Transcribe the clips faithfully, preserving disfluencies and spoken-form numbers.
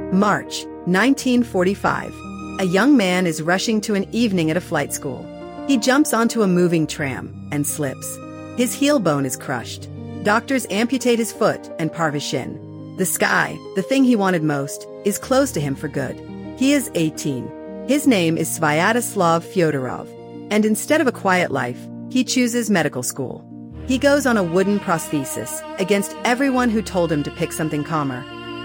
March, nineteen forty-five. A young man is rushing to an evening at a flight school. He jumps onto a moving tram and slips. His heel bone is crushed. Doctors amputate his foot and part his shin. The sky, the thing he wanted most, is closed to him for good. He is eighteen. His name is Svyatoslav Fyodorov, and instead of a quiet life, he chooses medical school. He goes on a wooden prosthesis against everyone who told him to pick something calmer.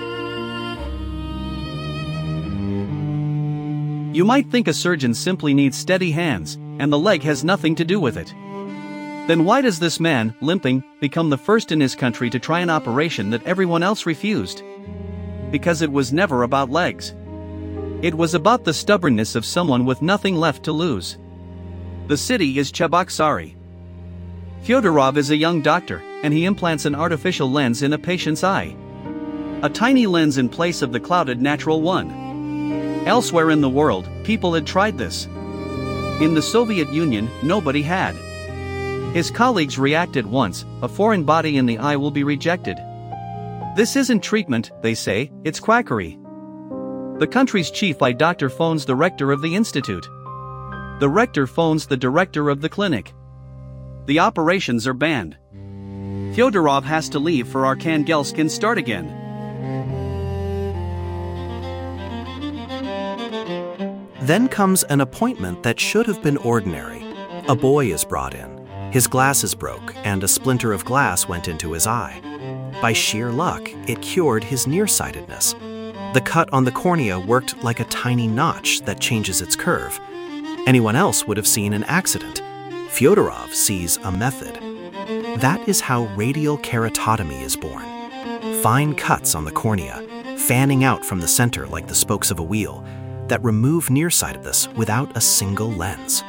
You might think a surgeon simply needs steady hands, and the leg has nothing to do with it. Then why does this man, limping, become the first in his country to try an operation that everyone else refused? Because it was never about legs. It was about the stubbornness of someone with nothing left to lose. The city is Cheboksary. Fyodorov is a young doctor, and he implants an artificial lens in a patient's eye. A tiny lens in place of the clouded natural one. Elsewhere in the world, people had tried this. In the Soviet Union, nobody had. His colleagues reacted once, a foreign body in the eye will be rejected. This isn't treatment, they say, it's quackery. The country's chief eye doctor phones the rector of the institute. The rector phones the director of the clinic. The operations are banned. Fyodorov has to leave for Arkhangelsk and start again. Then comes an appointment that should have been ordinary. A boy is brought in. His glasses broke, and a splinter of glass went into his eye. By sheer luck, it cured his nearsightedness. The cut on the cornea worked like a tiny notch that changes its curve. Anyone else would have seen an accident. Fyodorov sees a method. That is how radial keratotomy is born. Fine cuts on the cornea, fanning out from the center like the spokes of a wheel, that remove nearsightedness without a single lens.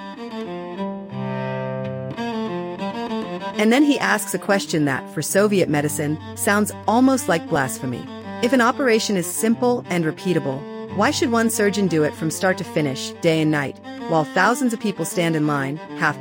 And then he asks a question that, for Soviet medicine, sounds almost like blasphemy. If an operation is simple and repeatable, why should one surgeon do it from start to finish, day and night, while thousands of people stand in line, half